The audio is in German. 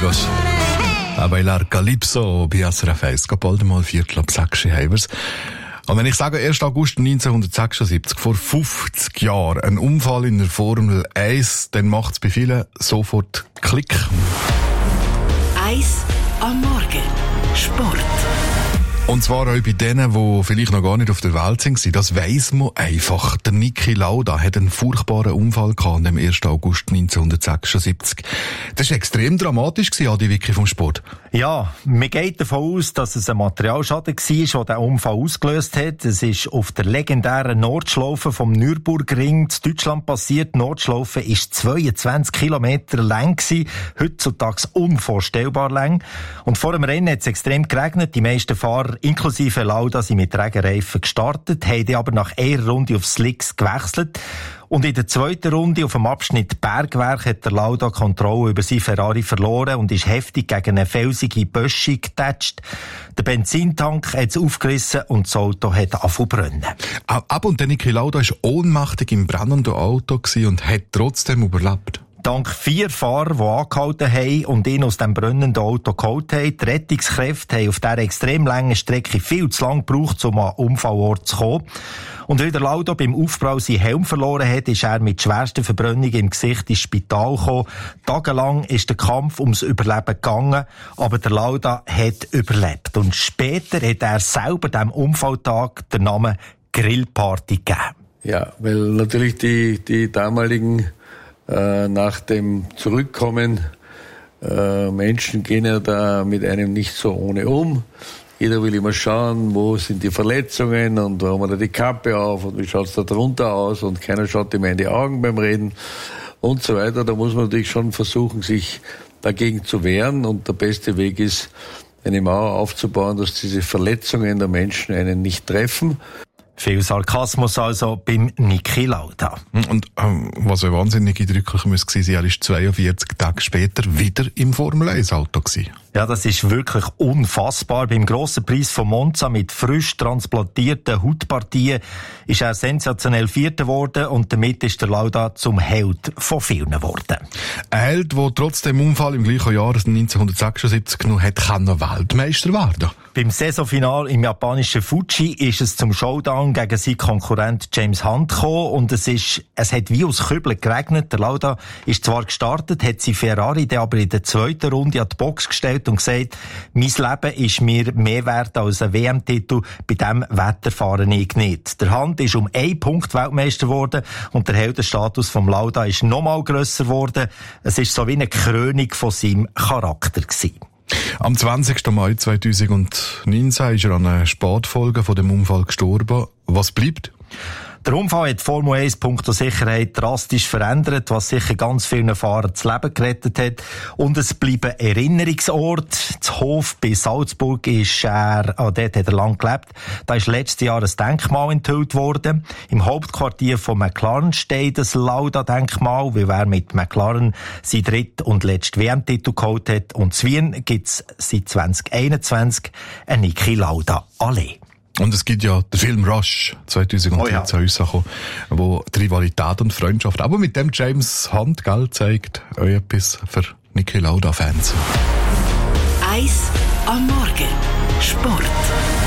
amigos. A bailar Calypso bei SRF 1. Bald mal 5:45 haben wir's. Und wenn ich sage 1. August 1976, vor 50 Jahren, ein Unfall in der Formel 1, dann macht's bei vielen sofort Klick. 1 am Morgen. Sport. Und zwar auch bei denen, die vielleicht noch gar nicht auf der Welt sind. Das weiss man einfach. Der Niki Lauda hat einen furchtbaren Unfall gehabt am 1. August 1976. Das war extrem dramatisch, Adi Wicki vom Sport. Ja, man geht davon aus, dass es ein Materialschaden war, der den Unfall ausgelöst hat. Es ist auf der legendären Nordschlaufe vom Nürburgring in Deutschland passiert. Die Nordschlaufe ist 22 Kilometer lang gewesen, heutzutage unvorstellbar lang. Und vor dem Rennen hat es extrem geregnet. Die meisten Fahrer, inklusive Lauda, sind mit Regenreifen gestartet, haben aber nach einer Runde auf Slicks gewechselt. Und in der zweiten Runde auf dem Abschnitt Bergwerk hat der Lauda Kontrolle über seinen Ferrari verloren und ist heftig gegen eine felsige Böschung getatscht. Der Benzintank hat es aufgerissen und das Auto hat angefangen zu brennen. Und der Niki Lauda war ohnmächtig im brennenden Auto und hat trotzdem überlebt. Dank 4 Fahrer, die angehalten haben und ihn aus dem brennenden Auto geholt haben. Die Rettungskräfte haben auf dieser extrem langen Strecke viel zu lange gebraucht, um an den Unfallort zu kommen. Und weil der Lauda beim Aufprall seinen Helm verloren hat, ist er mit schwersten Verbrennungen im Gesicht ins Spital gekommen. Tagelang ist der Kampf ums Überleben gegangen, aber der Lauda hat überlebt. Und später hat er selber dem Unfalltag den Namen Grillparty gegeben. Ja, weil natürlich die damaligen nach dem Zurückkommen Menschen gehen ja da mit einem nicht so ohne um. Jeder will immer schauen, wo sind die Verletzungen und warum hat er die Kappe auf und wie schaut's da drunter aus und keiner schaut ihm in die Augen beim Reden und so weiter. Da muss man natürlich schon versuchen, sich dagegen zu wehren und der beste Weg ist, eine Mauer aufzubauen, dass diese Verletzungen der Menschen einen nicht treffen. Viel Sarkasmus also beim Niki Lauda. Und was ja wahnsinnig eindrücklich muss gewesen sein, er war 42 Tage später wieder im Formel-1-Auto gewesen. Ja, das ist wirklich unfassbar. Beim grossen Preis von Monza mit frisch transplantierten Hautpartien ist er sensationell Vierter geworden und damit ist der Lauda zum Held von vielen geworden. Ein Held, der trotz dem Unfall im gleichen Jahr 1976 noch Weltmeister werden. Beim Saisonfinal im japanischen Fuji ist es zum Showdown gegen seinen Konkurrent James Hunt gekommen und es hat wie aus Kübeln geregnet. Der Lauda ist zwar gestartet, hat sein Ferrari dann aber in der zweiten Runde an die Box gestellt und gesagt, mein Leben ist mir mehr wert als ein WM-Titel, bei diesem Wetter fahre ich nicht. Der Hunt ist um 1 Punkt Weltmeister geworden und der Heldenstatus vom Lauda ist nochmal grösser geworden. Es ist so wie eine Krönung von seinem Charakter gewesen. Am 20. Mai 2019 ist er an einer Spätfolge von dem Unfall gestorben. Was bleibt? Der Unfall hat Formel 1 punkto Sicherheit drastisch verändert, was sicher ganz vielen Fahrern das Leben gerettet hat. Und es bleiben Erinnerungsort. Das Hof bei Salzburg dort hat er lang gelebt. Da ist letztes Jahr ein Denkmal enthüllt worden. Im Hauptquartier von McLaren steht das Lauda-Denkmal, weil er mit McLaren seinen dritten und letzten WM-Titel geholt hat. Und in Wien gibt es seit 2021 eine Niki Lauda-Allee. Und es gibt ja den Film Rush 2013 rausgekommen, wo die Rivalität und Freundschaft, aber mit dem James Hunt, zeigt auch etwas für Niki Lauda-Fans. 1 am Morgen. Sport.